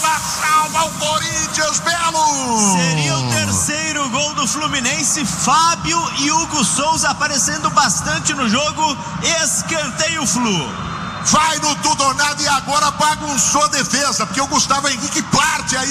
bola salva o Corinthians, Belo! Seria o terceiro gol do Fluminense. Fábio e Hugo Souza aparecendo bastante no jogo. Escanteio Flu. Vai no tudo ou nada e agora bagunçou a defesa, porque o Gustavo Henrique parte aí.